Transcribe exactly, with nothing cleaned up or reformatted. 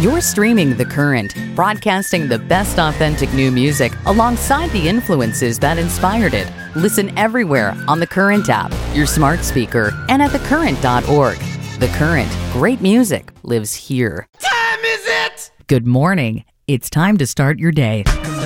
You're streaming The Current, broadcasting the best authentic new music alongside the influences that inspired it. Listen everywhere on the Current app, your smart speaker, and at the current dot org. The Current, great music lives here. Time is it? Good morning. It's time to start your day.